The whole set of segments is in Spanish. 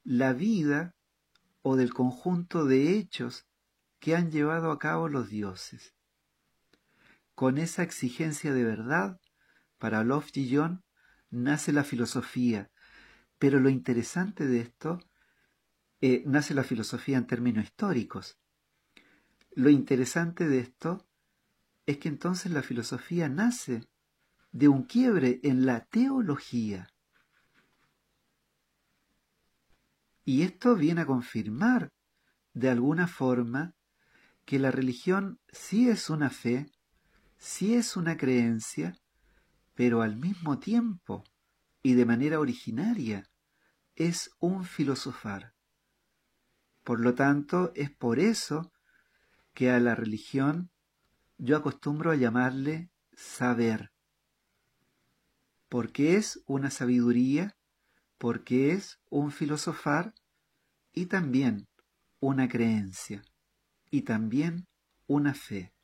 la vida o del conjunto de hechos que han llevado a cabo los dioses. Con esa exigencia de verdad, para Lofty-John, nace la filosofía. Pero lo interesante de esto, nace la filosofía en términos históricos. Lo interesante de esto es que entonces la filosofía nace de un quiebre en la teología. Y esto viene a confirmar, de alguna forma, que la religión sí es una fe, sí es una creencia, pero al mismo tiempo, y de manera originaria, es un filosofar. Por lo tanto, es por eso que a la religión yo acostumbro a llamarle saber, porque es una sabiduría, porque es un filosofar y también una creencia y también una fe.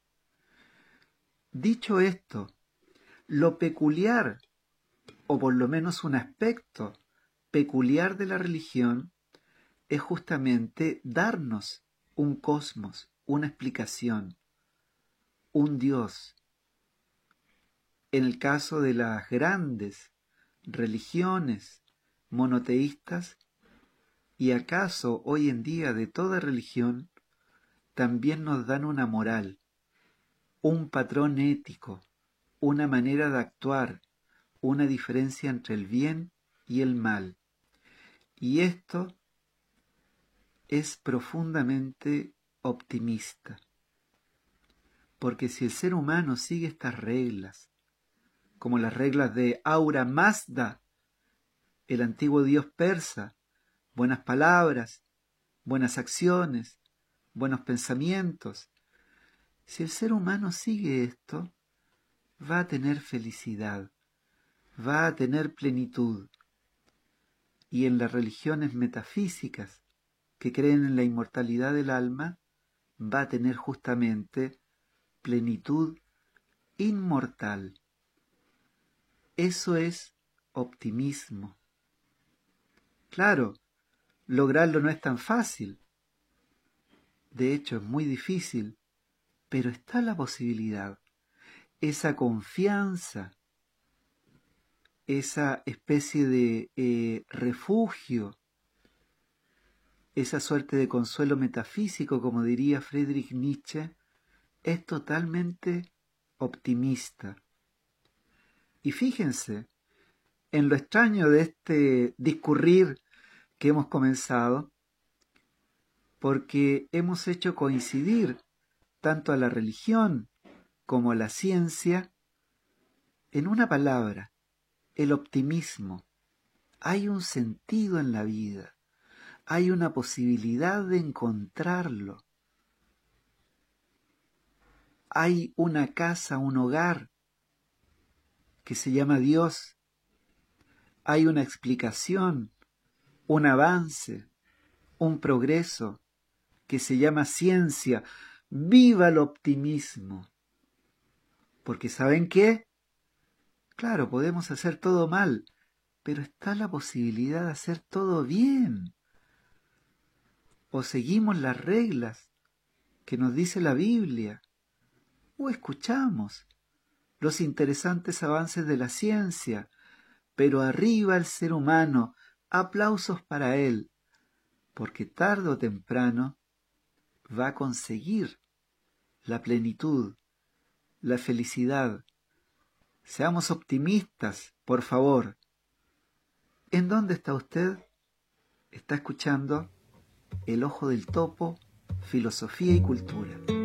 Dicho esto, lo peculiar, o por lo menos un aspecto peculiar de la religión, es justamente darnos un cosmos, una explicación, un Dios. En el caso de las grandes religiones monoteístas, y acaso hoy en día de toda religión, también nos dan una moral, un patrón ético, una manera de actuar, una diferencia entre el bien y el mal. Y esto es profundamente optimista, porque si el ser humano sigue estas reglas, como las reglas de Ahura Mazda, el antiguo dios persa, buenas palabras, buenas acciones, buenos pensamientos, si el ser humano sigue esto, va a tener felicidad, va a tener plenitud. Y en las religiones metafísicas que creen en la inmortalidad del alma, va a tener justamente plenitud inmortal. Eso es optimismo. Claro, lograrlo no es tan fácil. De hecho, es muy difícil, pero está la posibilidad. Esa confianza, esa especie de refugio, esa suerte de consuelo metafísico, como diría Friedrich Nietzsche, es totalmente optimista. Y fíjense en lo extraño de este discurrir que hemos comenzado, porque hemos hecho coincidir tanto a la religión como a la ciencia en una palabra, el optimismo. Hay un sentido en la vida, hay una posibilidad de encontrarlo. Hay una casa, un hogar que se llama Dios. Hay una explicación, un avance, un progreso que se llama ciencia. ¡Viva el optimismo! Porque ¿saben qué? Claro, podemos hacer todo mal, pero está la posibilidad de hacer todo bien. O seguimos las reglas que nos dice la Biblia, o escuchamos los interesantes avances de la ciencia, pero arriba el ser humano, aplausos para él, porque tarde o temprano va a conseguir la plenitud, la felicidad. Seamos optimistas, por favor. ¿En dónde está usted? Está escuchando El Ojo del Topo, Filosofía y Cultura.